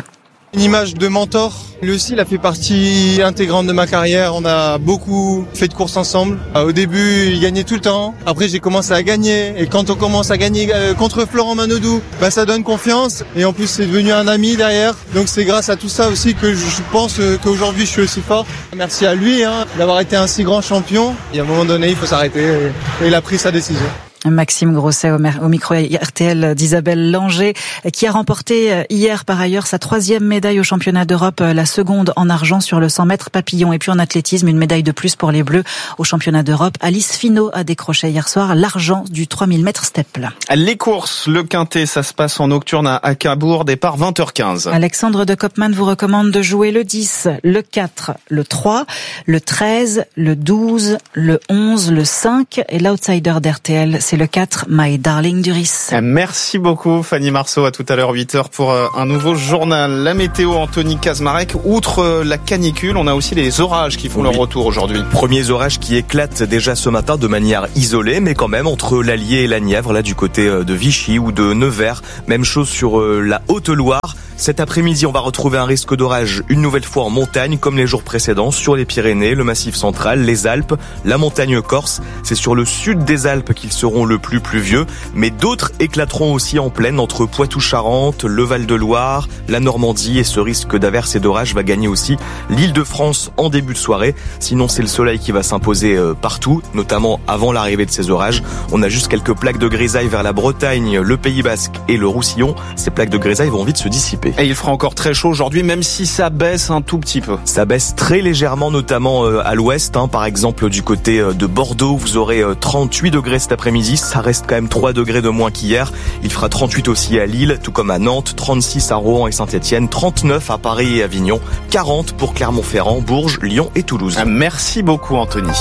Une image de mentor. Lui aussi, il a fait partie intégrante de ma carrière. On a beaucoup fait de courses ensemble. Au début, il gagnait tout le temps. Après, j'ai commencé à gagner. Et quand on commence à gagner contre Florent Manodou, bah, ça donne confiance. Et en plus, c'est devenu un ami derrière. Donc, c'est grâce à tout ça aussi que je pense qu'aujourd'hui, je suis aussi fort. Merci à lui hein, d'avoir été un si grand champion. Et à un moment donné, il faut s'arrêter. Et il a pris sa décision. Maxime Grosset au micro R T L d'Isabelle Langer, qui a remporté hier par ailleurs sa troisième médaille au championnat d'Europe, la seconde en argent sur le cent mètres papillon. Et puis en athlétisme, une médaille de plus pour les Bleus au championnat d'Europe. Alice Finot a décroché hier soir l'argent du trois mille mètres steeple. Les courses, le Quintet, ça se passe en nocturne à Cabourg, départ vingt heures quinze. Alexandre de Kopman vous recommande de jouer le dix, le quatre, le trois, le treize, le douze, le onze, le cinq et l'outsider d'R T L, c'est le quatre, My Darling Duris. Merci beaucoup Fanny Marceau, à tout à l'heure huit heures pour un nouveau journal. La météo, Anthony Kazmarek, outre la canicule, on a aussi les orages qui font oui. leur retour aujourd'hui. Premiers orages qui éclatent déjà ce matin de manière isolée, mais quand même entre l'Allier et la Nièvre, là du côté de Vichy ou de Nevers. Même chose sur la Haute-Loire. Cet après-midi, on va retrouver un risque d'orage une nouvelle fois en montagne, comme les jours précédents, sur les Pyrénées, le Massif central, les Alpes, la montagne corse. C'est sur le sud des Alpes qu'ils seront le plus pluvieux, mais d'autres éclateront aussi en plaine entre Poitou-Charentes, le Val-de-Loire, la Normandie, et ce risque d'averse et d'orage va gagner aussi l'Île-de-France en début de soirée. Sinon, c'est le soleil qui va s'imposer partout, notamment avant l'arrivée de ces orages. On a juste quelques plaques de grisaille vers la Bretagne, le Pays Basque et le Roussillon. Ces plaques de grisaille vont vite se dissiper. Et il fera encore très chaud aujourd'hui, même si ça baisse un tout petit peu. Ça baisse très légèrement, notamment à l'ouest. Hein. Par exemple, du côté de Bordeaux, vous aurez trente-huit degrés cet après-midi. Ça reste quand même trois degrés de moins qu'hier. Il fera trente-huit aussi à Lille, tout comme à Nantes, trente-six à Rouen et Saint-Etienne, trente-neuf à Paris et Avignon, quarante pour Clermont-Ferrand, Bourges, Lyon et Toulouse. Merci beaucoup Anthony.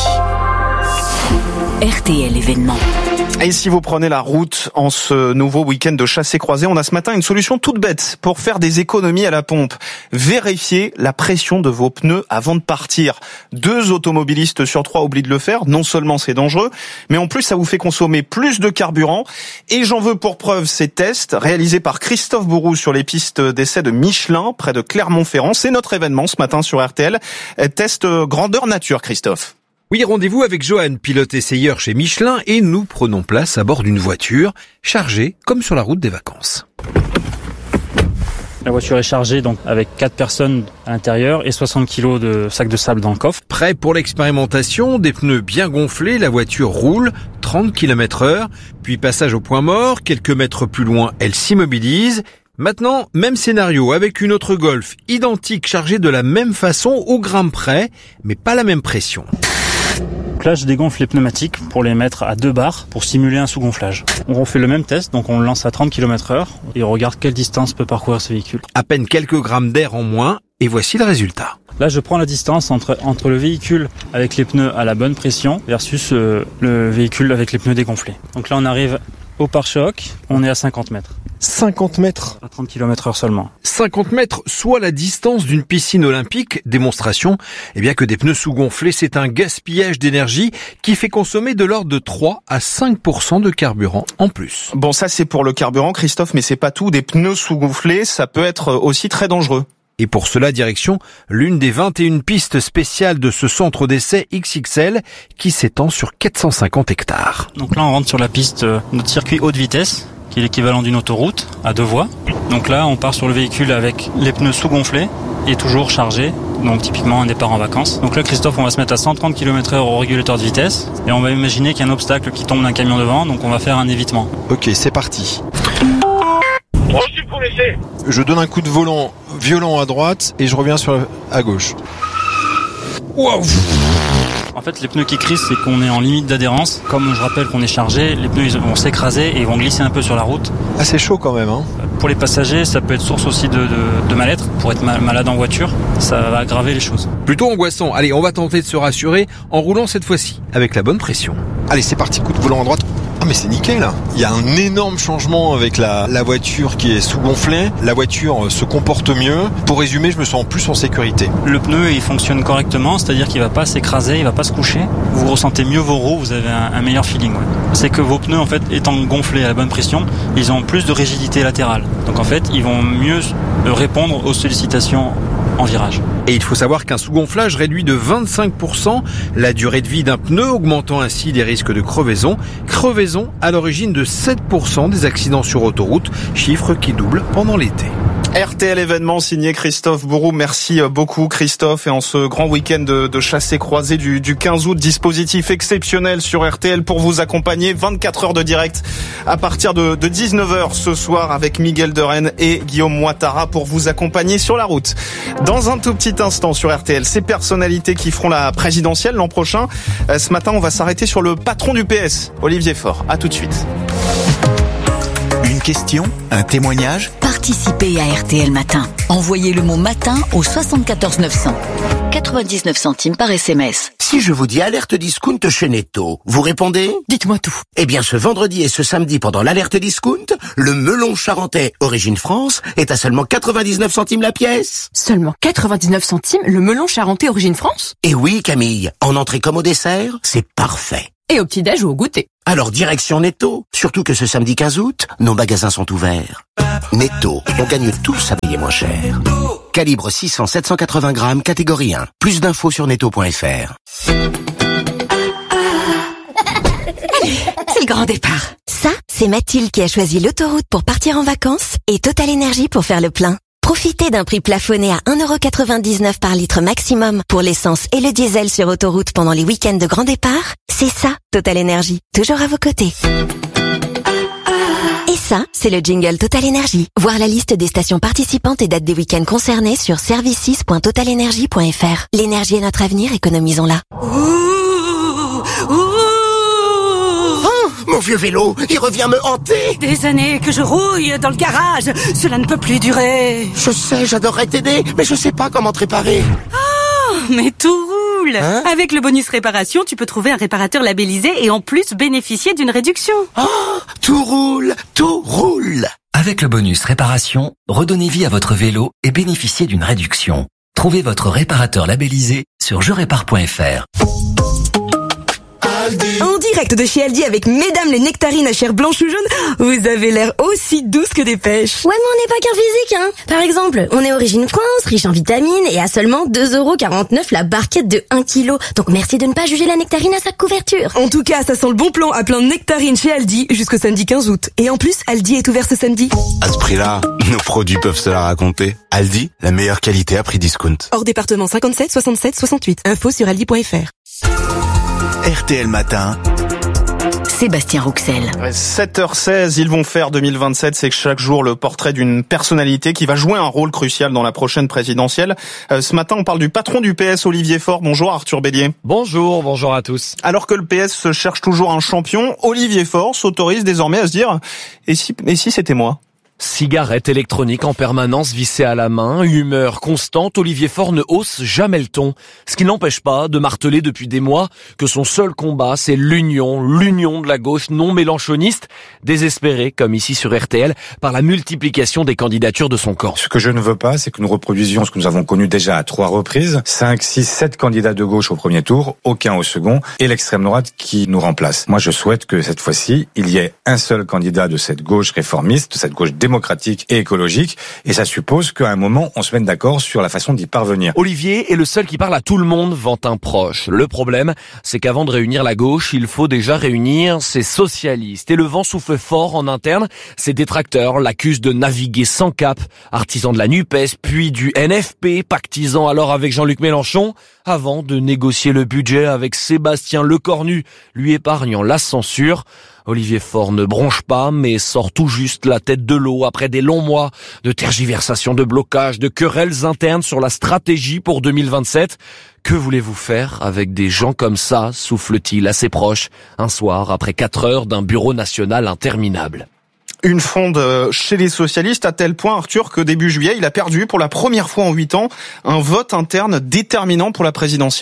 R T L événement. Et si vous prenez la route en ce nouveau week-end de chassé-croisé, on a ce matin une solution toute bête pour faire des économies à la pompe. Vérifiez la pression de vos pneus avant de partir. Deux automobilistes sur trois oublient de le faire. Non seulement c'est dangereux, mais en plus ça vous fait consommer plus de carburant. Et j'en veux pour preuve ces tests réalisés par Christophe Bourou sur les pistes d'essai de Michelin, près de Clermont-Ferrand. C'est notre événement ce matin sur R T L. Test grandeur nature, Christophe. Oui, rendez-vous avec Johan, pilote essayeur chez Michelin, et nous prenons place à bord d'une voiture chargée comme sur la route des vacances. La voiture est chargée donc avec quatre personnes à l'intérieur et soixante kilos de sacs de sable dans le coffre. Prêt pour l'expérimentation, des pneus bien gonflés, la voiture roule trente kilomètres heure, puis passage au point mort, quelques mètres plus loin, elle s'immobilise. Maintenant, même scénario avec une autre Golf, identique, chargée de la même façon, au gramme près, mais pas la même pression. Donc là, je dégonfle les pneumatiques pour les mettre à deux bars pour simuler un sous-gonflage. On refait le même test, donc on le lance à trente kilomètres heure et on regarde quelle distance peut parcourir ce véhicule. À peine quelques grammes d'air en moins et voici le résultat. Là, je prends la distance entre, entre le véhicule avec les pneus à la bonne pression versus euh, le véhicule avec les pneus dégonflés. Donc là, on arrive au pare-choc, on est à cinquante mètres. cinquante mètres à trente kilomètres heure seulement. cinquante mètres, soit la distance d'une piscine olympique. Démonstration, eh bien que des pneus sous-gonflés, c'est un gaspillage d'énergie qui fait consommer de l'ordre de trois à cinq pour cent de carburant en plus. Bon, ça c'est pour le carburant, Christophe, mais c'est pas tout. Des pneus sous-gonflés, ça peut être aussi très dangereux. Et pour cela, direction l'une des vingt et une pistes spéciales de ce centre d'essai X X L qui s'étend sur quatre cent cinquante hectares. Donc là, on rentre sur la piste, euh, notre circuit haute vitesse, qui est l'équivalent d'une autoroute à deux voies. Donc là, on part sur le véhicule avec les pneus sous-gonflés et toujours chargés, donc typiquement un départ en vacances. Donc là, Christophe, on va se mettre à cent trente kilomètres heure au régulateur de vitesse et on va imaginer qu'il y a un obstacle qui tombe d'un camion devant, donc on va faire un évitement. Ok, c'est parti. Reçu pour l'essai. Je donne un coup de volant violent à droite et je reviens sur la... à gauche. Wow. En fait, les pneus qui crissent, c'est qu'on est en limite d'adhérence. Comme je rappelle qu'on est chargé, les pneus ils vont s'écraser et ils vont glisser un peu sur la route. Ah, c'est chaud quand même, hein. Pour les passagers, ça peut être source aussi de, de, de mal-être. Pour être malade en voiture, ça va aggraver les choses. Plutôt angoissant. Allez, on va tenter de se rassurer en roulant cette fois-ci, avec la bonne pression. Allez, c'est parti, coup de volant à droite. Ah mais c'est nickel. Il y a un énorme changement avec la, la voiture qui est sous-gonflée. La voiture se comporte mieux. Pour résumer, je me sens plus en sécurité. Le pneu, il fonctionne correctement, c'est-à-dire qu'il va pas s'écraser, il va pas se coucher. Vous ressentez mieux vos roues, vous avez un, un meilleur feeling. Ouais. C'est que vos pneus, en fait, étant gonflés à la bonne pression, ils ont plus de rigidité latérale. Donc en fait, ils vont mieux répondre aux sollicitations en virage. Et il faut savoir qu'un sous-gonflage réduit de vingt-cinq pour cent la durée de vie d'un pneu, augmentant ainsi les risques de crevaison. Crevaison à l'origine de sept pour cent des accidents sur autoroute, chiffre qui double pendant l'été. R T L événement signé Christophe Bourou. Merci beaucoup Christophe. Et en ce grand week-end de, de chassé-croisé du, du quinze août, dispositif exceptionnel sur R T L pour vous accompagner. vingt-quatre heures de direct à partir de, de dix-neuf heures ce soir avec Miguel de Rennes et Guillaume Ouattara pour vous accompagner sur la route. Dans un tout petit instant sur R T L, ces personnalités qui feront la présidentielle l'an prochain. Ce matin, on va s'arrêter sur le patron du P S, Olivier Faure. À tout de suite. Une question, un témoignage. Participez à R T L Matin. Envoyez le mot matin au soixante-quatorze neuf cents. quatre-vingt-dix-neuf centimes par S M S. Si je vous dis alerte discount chez Netto, vous répondez ? Dites-moi tout. Eh bien, ce vendredi et ce samedi, pendant l'alerte discount, le melon charentais Origine France est à seulement quatre-vingt-dix-neuf centimes la pièce. Seulement quatre-vingt-dix-neuf centimes le melon charentais Origine France ? Et oui, Camille, en entrée comme au dessert, c'est parfait. Et au petit-déj ou au goûter. Alors direction Netto, surtout que ce samedi quinze août, nos magasins sont ouverts. Netto, on gagne tous à payer moins cher. Calibre six cents à sept cent quatre-vingts grammes, catégorie un. Plus d'infos sur netto point f r. C'est le grand départ. Ça, c'est Mathilde qui a choisi l'autoroute pour partir en vacances et Total Énergie pour faire le plein. Profitez d'un prix plafonné à un euro quatre-vingt-dix-neuf par litre maximum pour l'essence et le diesel sur autoroute pendant les week-ends de grand départ. C'est ça, Total Énergie. Toujours à vos côtés. Et ça, c'est le jingle Total Énergie. Voir la liste des stations participantes et dates des week-ends concernés sur services point total énergie point f r. L'énergie est notre avenir, économisons-la. Mon vieux vélo, il revient me hanter. Des années que je rouille dans le garage, cela ne peut plus durer. Je sais, j'adorerais t'aider, mais je sais pas comment te réparer. Oh, mais tout roule. Hein? Avec le bonus réparation, tu peux trouver un réparateur labellisé et en plus bénéficier d'une réduction. Oh, tout roule, tout roule. Avec le bonus réparation, redonnez vie à votre vélo et bénéficiez d'une réduction. Trouvez votre réparateur labellisé sur je répare point f r. En direct de chez Aldi avec mesdames les nectarines à chair blanche ou jaune, vous avez l'air aussi douce que des pêches. Ouais, mais on n'est pas qu'un physique, hein. Par exemple, on est Origine France, riche en vitamines et à seulement deux euros quarante-neuf la barquette de un kilo. Donc merci de ne pas juger la nectarine à sa couverture. En tout cas, ça sent le bon plan à plein de nectarines chez Aldi jusqu'au samedi quinze août. Et en plus, Aldi est ouvert ce samedi. À ce prix-là, nos produits peuvent se la raconter. Aldi, la meilleure qualité à prix discount. Hors département cinquante-sept soixante-sept soixante-huit. Info sur aldi point f r. R T L Matin. Sébastien Rouxel. sept heures seize, ils vont faire deux mille vingt-sept, c'est chaque jour le portrait d'une personnalité qui va jouer un rôle crucial dans la prochaine présidentielle. Euh, ce matin, on parle du patron du P S, Olivier Faure. Bonjour Arthur Bélier. Bonjour, bonjour à tous. Alors que le P S se cherche toujours un champion, Olivier Faure s'autorise désormais à se dire « et si, et si c'était moi ?» Cigarette électronique en permanence vissée à la main, humeur constante, Olivier Faure ne hausse jamais le ton. Ce qui n'empêche pas de marteler depuis des mois que son seul combat, c'est l'union, l'union de la gauche non mélanchoniste, désespérée, comme ici sur R T L, par la multiplication des candidatures de son camp. Ce que je ne veux pas, c'est que nous reproduisions ce que nous avons connu déjà à trois reprises. cinq, six, sept candidats de gauche au premier tour, aucun au second, et l'extrême droite qui nous remplace. Moi, je souhaite que cette fois-ci, il y ait un seul candidat de cette gauche réformiste, de cette gauche démocratique, démocratique et écologique, et ça suppose qu'à un moment, on se mette d'accord sur la façon d'y parvenir. Olivier est le seul qui parle à tout le monde, vante un proche. Le problème, c'est qu'avant de réunir la gauche, il faut déjà réunir ses socialistes. Et le vent souffle fort en interne. Ses détracteurs l'accusent de naviguer sans cap, artisan de la NUPES, puis du N F P, pactisant alors avec Jean-Luc Mélenchon, avant de négocier le budget avec Sébastien Lecornu, lui épargnant la censure. Olivier Faure ne bronche pas, mais sort tout juste la tête de l'eau après des longs mois de tergiversations, de blocages, de querelles internes sur la stratégie pour deux mille vingt-sept. Que voulez-vous faire avec des gens comme ça, souffle-t-il à ses proches, un soir après quatre heures d'un bureau national interminable. Une fronde chez les socialistes à tel point, Arthur, que début juillet, il a perdu pour la première fois en huit ans un vote interne déterminant pour la présidentielle.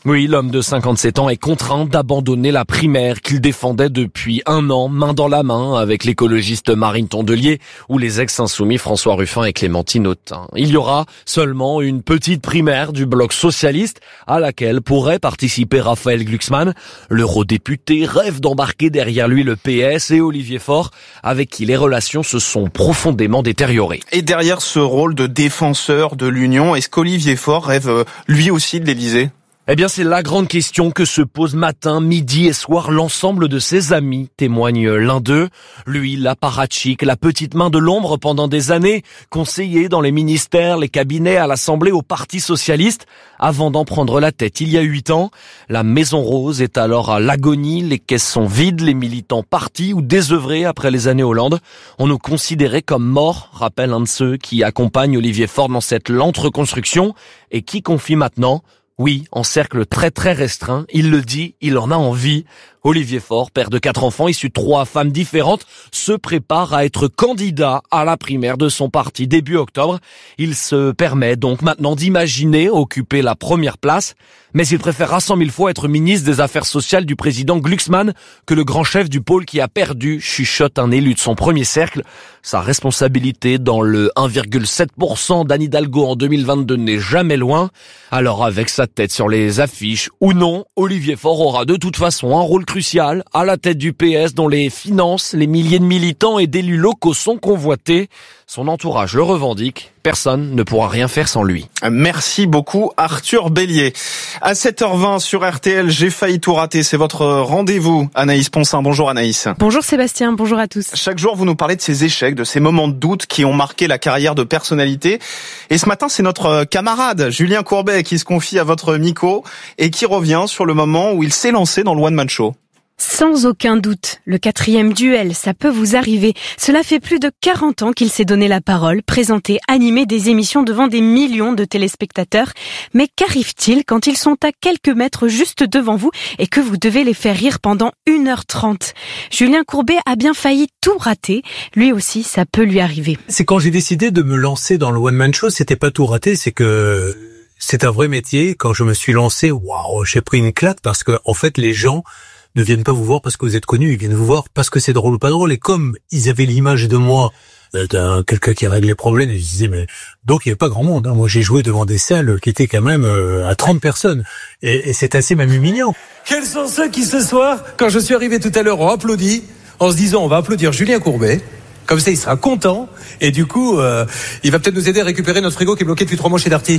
Oui, l'homme de cinquante-sept ans est contraint d'abandonner la primaire qu'il défendait depuis un an, main dans la main, avec l'écologiste Marine Tondelier ou les ex-insoumis François Ruffin et Clémentine Autain. Il y aura seulement une petite primaire du bloc socialiste à laquelle pourrait participer Raphaël Glucksmann. L'eurodéputé rêve d'embarquer derrière lui le P S et Olivier Faure, avec qui les relations se sont profondément détériorées. Et derrière ce rôle de défenseur de l'Union, est-ce qu'Olivier Faure rêve lui aussi de l'Élysée ? Eh bien, c'est la grande question que se pose matin, midi et soir l'ensemble de ses amis, témoigne l'un d'eux. Lui, l'apparatchik, la petite main de l'ombre pendant des années, conseiller dans les ministères, les cabinets, à l'Assemblée, au Parti socialiste, avant d'en prendre la tête il y a huit ans. La Maison Rose est alors à l'agonie, les caisses sont vides, les militants partis ou désœuvrés après les années Hollande. On nous considérait comme morts, rappelle un de ceux qui accompagnent Olivier Faure dans cette lente reconstruction et qui confie maintenant: oui, en cercle très très restreint, il le dit, il en a envie. Olivier Faure, père de quatre enfants issus de trois femmes différentes, se prépare à être candidat à la primaire de son parti début octobre. Il se permet donc maintenant d'imaginer occuper la première place, mais il préférera cent mille fois être ministre des Affaires sociales du président Glucksmann que le grand chef du pôle qui a perdu, chuchote un élu de son premier cercle. Sa responsabilité dans le un virgule sept pour cent d'Anne Hidalgo en deux mille vingt-deux n'est jamais loin. Alors avec sa tête sur les affiches ou non, Olivier Faure aura de toute façon un rôle crucial à la tête du P S dont les finances, les milliers de militants et d'élus locaux sont convoités. Son entourage le revendique. Personne ne pourra rien faire sans lui. Merci beaucoup Arthur Bélier. À sept heures vingt sur R T L, j'ai failli tout rater. C'est votre rendez-vous. Anaïs Poncin. Bonjour Anaïs. Bonjour Sébastien, bonjour à tous. Chaque jour, vous nous parlez de ces échecs, de ces moments de doute qui ont marqué la carrière de personnalité. Et ce matin, c'est notre camarade Julien Courbet qui se confie à votre micro et qui revient sur le moment où il s'est lancé dans le One Man Show. Sans aucun doute, le quatrième duel, ça peut vous arriver. Cela fait plus de quarante ans qu'il s'est donné la parole, présenté, animé des émissions devant des millions de téléspectateurs. Mais qu'arrive-t-il quand ils sont à quelques mètres juste devant vous et que vous devez les faire rire pendant une heure trente? Julien Courbet a bien failli tout rater. Lui aussi, ça peut lui arriver. C'est quand j'ai décidé de me lancer dans le One Man Show, c'était pas tout rater, c'est que c'est un vrai métier. Quand je me suis lancé, waouh, j'ai pris une claque parce que, en fait, les gens ne viennent pas vous voir parce que vous êtes connu, ils viennent vous voir parce que c'est drôle ou pas drôle. Et comme ils avaient l'image de moi, d'un quelqu'un qui règle les problèmes, et je disais, mais donc il n'y avait pas grand monde. Hein. Moi, j'ai joué devant des salles qui étaient quand même euh, à trente personnes. Et, et c'est assez même humiliant. Quels sont ceux qui, ce soir, quand je suis arrivé tout à l'heure, ont applaudi en se disant, on va applaudir Julien Courbet. Comme ça, il sera content. Et du coup, euh, il va peut-être nous aider à récupérer notre frigo qui est bloqué depuis trois mois chez Darty.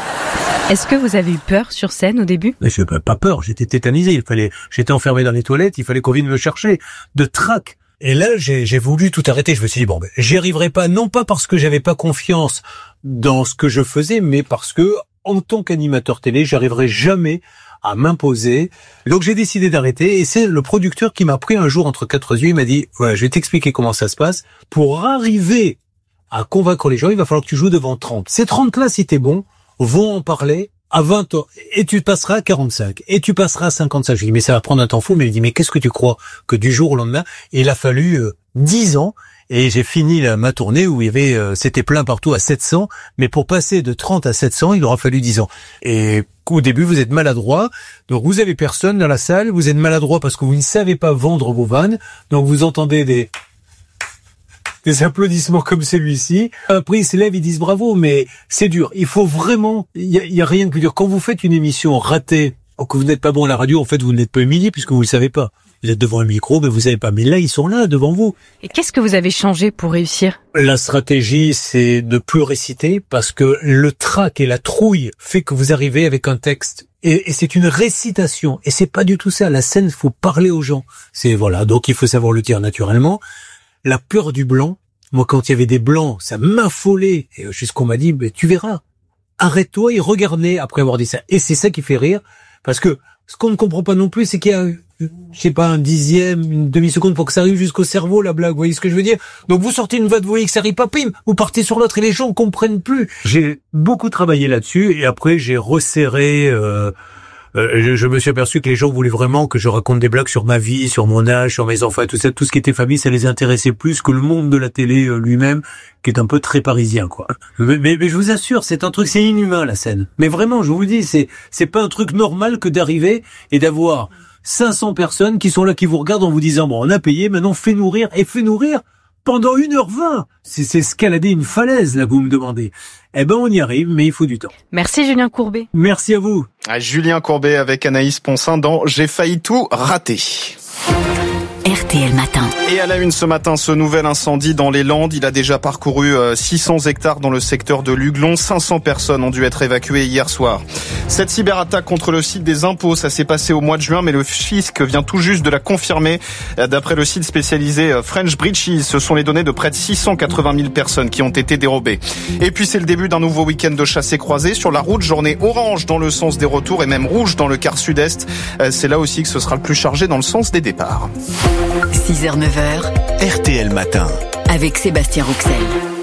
Est-ce que vous avez eu peur sur scène au début? Mais je n'avais pas peur, j'étais tétanisé. Il fallait, j'étais enfermé dans les toilettes, il fallait qu'on vienne me chercher. De trac. Et là, j'ai, j'ai voulu tout arrêter. Je me suis dit, bon, ben, j'y arriverai pas, non pas parce que j'avais pas confiance dans ce que je faisais, mais parce que, en tant qu'animateur télé, j'arriverai jamais à m'imposer. Donc j'ai décidé d'arrêter et c'est le producteur qui m'a pris un jour entre quatre yeux. Il m'a dit, ouais, je vais t'expliquer comment ça se passe. Pour arriver à convaincre les gens, il va falloir que tu joues devant trente. Ces trente-là, si t'es bon, vont en parler à vingt ans. Et tu passeras à quarante-cinq. Et tu passeras à cinquante-cinq. Je lui dis, mais ça va prendre un temps fou. Mais il me dit, mais qu'est-ce que tu crois que du jour au lendemain? Et il a fallu euh, dix ans. Et j'ai fini la, ma tournée où il y avait, euh, c'était plein partout à sept cents. Mais pour passer de trente à sept cents, il aura fallu dix ans. Et au début, vous êtes maladroit. Donc, vous avez personne dans la salle. Vous êtes maladroit parce que vous ne savez pas vendre vos vannes. Donc, vous entendez des, des applaudissements comme celui-ci. Après, ils se lèvent, ils disent bravo, mais c'est dur. Il faut vraiment, il y a, il y a rien de plus dur. Quand vous faites une émission ratée, ou que vous n'êtes pas bon à la radio, en fait, vous n'êtes pas humilié puisque vous ne le savez pas. Vous êtes devant un micro, mais vous savez pas. Mais là, ils sont là, devant vous. Et qu'est-ce que vous avez changé pour réussir? La stratégie, c'est de plus réciter parce que le trac et la trouille fait que vous arrivez avec un texte. Et, et c'est une récitation. Et c'est pas du tout ça. La scène, faut parler aux gens. C'est, voilà. Donc, il faut savoir le dire naturellement. La peur du blanc. Moi, quand il y avait des blancs, ça m'affolait. Et jusqu'on m'a dit, mais tu verras. Arrête-toi et regarde-les après avoir dit ça. Et c'est ça qui fait rire. Parce que ce qu'on ne comprend pas non plus, c'est qu'il y a, je sais pas, un dixième, une demi-seconde pour que ça arrive jusqu'au cerveau, la blague. Vous voyez ce que je veux dire? Donc vous sortez une vanne, vous voyez que ça arrive pas, pim, vous partez sur l'autre et les gens comprennent plus. J'ai beaucoup travaillé là-dessus et après j'ai resserré euh, euh, je, je me suis aperçu que les gens voulaient vraiment que je raconte des blagues sur ma vie, sur mon âge, sur mes enfants, tout ça, tout ce qui était famille, ça les intéressait plus que le monde de la télé euh, lui-même, qui est un peu très parisien, quoi. Mais, mais, mais je vous assure, c'est un truc, c'est inhumain la scène. Mais vraiment, je vous le dis, c'est c'est pas un truc normal que d'arriver et d'avoir cinq cents personnes qui sont là, qui vous regardent en vous disant bon, on a payé, maintenant fais-nous rire et fais-nous rire pendant une heure vingt. C'est, c'est escalader une falaise, là, vous me demandez. Eh ben, on y arrive, mais il faut du temps. Merci Julien Courbet. Merci à vous. À Julien Courbet avec Anaïs Poncin dans J'ai failli tout rater. R T L Matin. Et à la une ce matin, ce nouvel incendie dans les Landes. Il a déjà parcouru six cents hectares dans le secteur de Luglon. cinq cents personnes ont dû être évacuées hier soir. Cette cyberattaque contre le site des impôts, ça s'est passé au mois de juin, mais le fisc vient tout juste de la confirmer. D'après le site spécialisé French Breaches, ce sont les données de près de six cent quatre-vingt mille personnes qui ont été dérobées. Et puis c'est le début d'un nouveau week-end de chassés croisés sur la route. Journée orange dans le sens des retours et même rouge dans le quart sud-est. C'est là aussi que ce sera le plus chargé dans le sens des départs. six heures neuf heures. R T L Matin. Avec Sébastien Rouxel.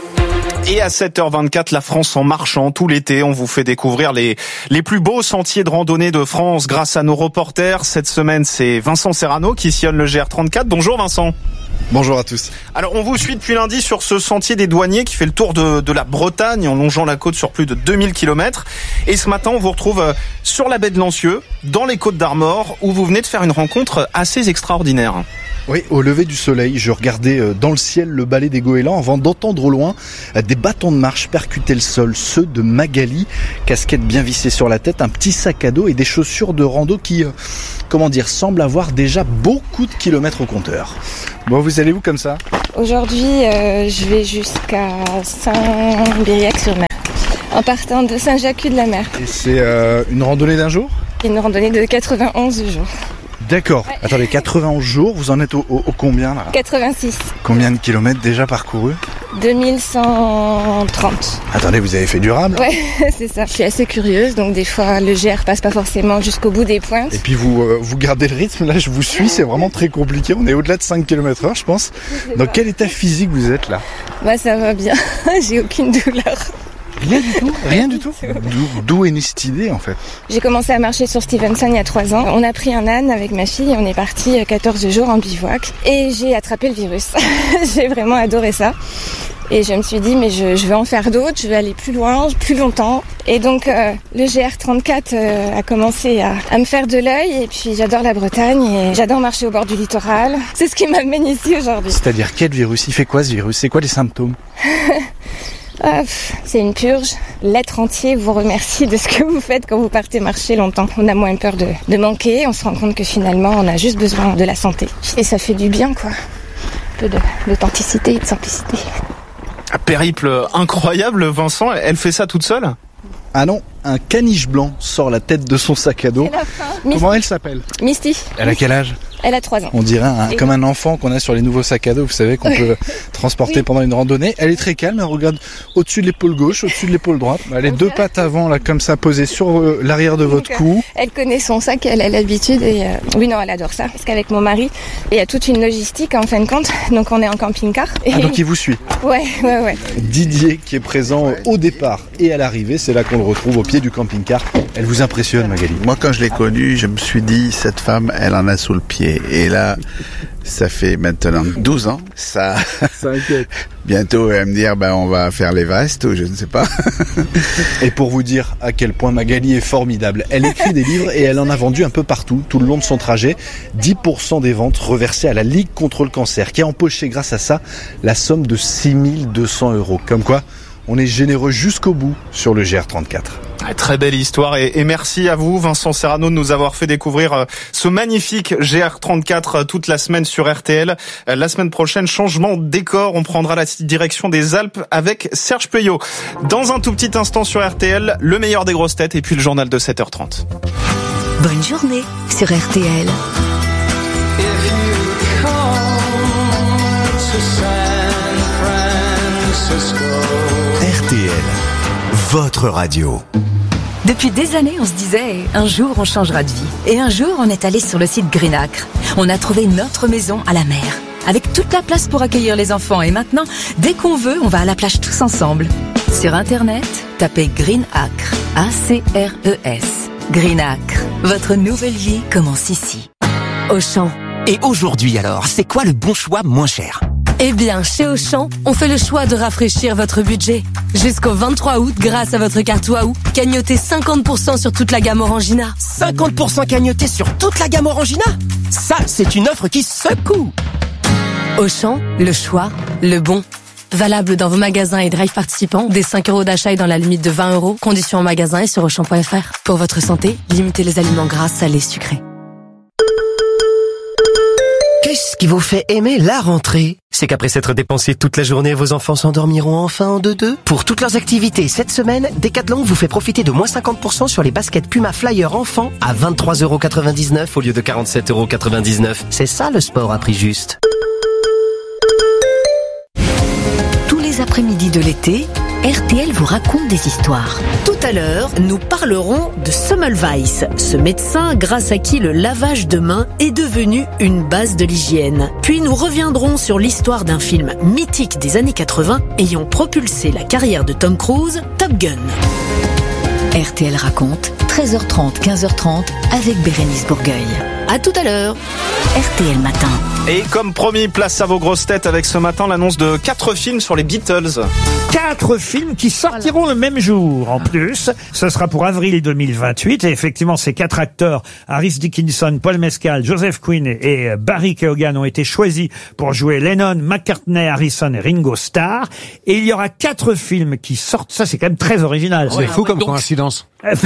Et à sept heures vingt-quatre, la France en marchant. Tout l'été, on vous fait découvrir les, les plus beaux sentiers de randonnée de France grâce à nos reporters. Cette semaine, c'est Vincent Serrano qui sillonne le G R trente-quatre. Bonjour Vincent. Bonjour à tous. Alors on vous suit depuis lundi sur ce sentier des douaniers qui fait le tour de, de la Bretagne en longeant la côte sur plus de deux mille kilomètres. Et ce matin on vous retrouve sur la baie de Lancieux, dans les Côtes d'Armor, où vous venez de faire une rencontre assez extraordinaire. Oui, au lever du soleil, je regardais dans le ciel le balai des goélands avant d'entendre au loin des bâtons de marche percuter le sol, ceux de Magali, casquette bien vissée sur la tête, un petit sac à dos et des chaussures de rando qui, euh, comment dire, semblent avoir déjà beaucoup de kilomètres au compteur. Bon, vous allez où comme ça ? Aujourd'hui, euh, je vais jusqu'à Saint-Biriac-sur-Mer, en partant de Saint-Jacques-de-la-Mer. Et c'est euh, une randonnée d'un jour ? Une randonnée de quatre-vingt-onze jours. D'accord. Ouais. Attendez, quatre-vingt-onze jours, vous en êtes au, au, au combien là ? quatre-vingt-six. Combien de kilomètres déjà parcourus ? deux mille cent trente. Attendez, vous avez fait durable ? Ouais, c'est ça. Je suis assez curieuse, donc des fois le G R passe pas forcément jusqu'au bout des pointes. Et puis vous euh, vous gardez le rythme, là je vous suis, c'est vraiment très compliqué. On est au-delà de cinq kilomètres heure, je pense. Dans quel état physique vous êtes là ? Bah ça va bien, j'ai aucune douleur. Rien du tout, rien du tout. D'où, d'où est née cette idée en fait ? J'ai commencé à marcher sur Stevenson il y a trois ans. On a pris un âne avec ma fille et on est parti quatorze jours en bivouac. Et j'ai attrapé le virus. J'ai vraiment adoré ça. Et je me suis dit, mais je, je veux en faire d'autres, je veux aller plus loin, plus longtemps. Et donc euh, le G R trente-quatre euh, a commencé à, à me faire de l'œil. Et puis j'adore la Bretagne et j'adore marcher au bord du littoral. C'est ce qui m'amène ici aujourd'hui. C'est-à-dire quel virus ? Il fait quoi ce virus ? C'est quoi les symptômes ? Ah, pff, c'est une purge. L'être entier vous remercie de ce que vous faites quand vous partez marcher longtemps. On a moins peur de, de manquer. On se rend compte que finalement, on a juste besoin de la santé. Et ça fait du bien, quoi. Un peu de, d'authenticité et de simplicité. Un périple incroyable, Vincent. Elle fait ça toute seule ? Ah non, un caniche blanc sort la tête de son sac à dos. Comment elle s'appelle ? Misty. Elle a quel âge ? Elle a trois ans. On dirait un, comme un enfant qu'on a sur les nouveaux sacs à dos, vous savez, qu'on peut transporter oui. pendant une randonnée. Elle est très calme, elle regarde au-dessus de l'épaule gauche, au-dessus de l'épaule droite. Elle est deux pattes avant, là, comme ça, posées sur euh, l'arrière de votre cou. Elle connaît son sac, elle a l'habitude et euh, oui, non, elle adore ça. Parce qu'avec mon mari, il y a toute une logistique en fin de compte. Donc on est en camping-car. Et... Ah, donc il vous suit ? Ouais, ouais, ouais. Didier qui est présent au départ et à l'arrivée, c'est là qu'on le retrouve au pied du camping-car. Elle vous impressionne, Magali ? Moi, quand je l'ai connue, je me suis dit, cette femme, elle en a sous le pied. Et là, ça fait maintenant douze ans. Ça, ça inquiète. Bientôt, elle va me dire, ben, on va faire l'Everest ou je ne sais pas. Et pour vous dire à quel point Magali est formidable, elle écrit des livres et elle en a vendu un peu partout, tout le long de son trajet. dix pour cent des ventes reversées à la Ligue contre le cancer, qui a empoché grâce à ça la somme de six mille deux cents euros. Comme quoi, on est généreux jusqu'au bout sur le G R trente-quatre. Très belle histoire et, et merci à vous Vincent Serrano de nous avoir fait découvrir ce magnifique G R trente-quatre toute la semaine sur R T L. La semaine prochaine, changement de décor, on prendra la direction des Alpes avec Serge Peuillot. Dans un tout petit instant sur R T L, le meilleur des grosses têtes et puis le journal de sept heures trente. Bonne journée sur R T L. R T L, votre radio. Depuis des années, on se disait, un jour on changera de vie. Et un jour, on est allé sur le site Greenacre. On a trouvé notre maison à la mer, avec toute la place pour accueillir les enfants. Et maintenant, dès qu'on veut, on va à la plage tous ensemble. Sur Internet, tapez Greenacre, A C R E S. Greenacre, votre nouvelle vie commence ici. Auchan. Et aujourd'hui alors, c'est quoi le bon choix moins cher ? Eh bien, chez Auchan, on fait le choix de rafraîchir votre budget. Jusqu'au vingt-trois août, grâce à votre carte Waouh, cagnotez cinquante pour cent sur toute la gamme Orangina. cinquante pour cent cagnoté sur toute la gamme Orangina ? Ça, c'est une offre qui secoue. Auchan, le choix, le bon. Valable dans vos magasins et drive participants, dès cinq euros d'achat et dans la limite de vingt euros. Conditions en magasin et sur auchan point f r. Pour votre santé, limitez les aliments gras, salés, sucrés. Qu'est-ce qui vous fait aimer la rentrée ? C'est qu'après s'être dépensé toute la journée, vos enfants s'endormiront enfin en deux-deux. Pour toutes leurs activités cette semaine, Decathlon vous fait profiter de moins cinquante pour cent sur les baskets Puma Flyer enfants à vingt-trois euros quatre-vingt-dix-neuf au lieu de quarante-sept euros quatre-vingt-dix-neuf. C'est ça le sport à prix juste. Tous les après-midi de l'été, R T L vous raconte des histoires. Tout à l'heure, nous parlerons de Semmelweis, ce médecin grâce à qui le lavage de mains est devenu une base de l'hygiène. Puis nous reviendrons sur l'histoire d'un film mythique des années quatre-vingts ayant propulsé la carrière de Tom Cruise, Top Gun. R T L raconte, treize heures trente, quinze heures trente, avec Bérénice Bourgueil. À tout à l'heure. R T L Matin. Et comme promis, place à vos grosses têtes avec ce matin l'annonce de quatre films sur les Beatles. Quatre films qui sortiront le même jour. En plus, ce sera pour avril deux mille vingt-huit. Et effectivement, ces quatre acteurs, Harris Dickinson, Paul Mescal, Joseph Quinn et Barry Keoghan, ont été choisis pour jouer Lennon, McCartney, Harrison et Ringo Starr. Et il y aura quatre films qui sortent. Ça, c'est quand même très original. C'est fou comme coïncidence.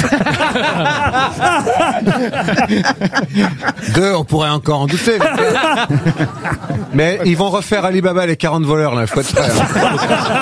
Deux, on pourrait encore en douter. Mais ils vont refaire Alibaba les quarante voleurs, là, faut être prêt. Hein.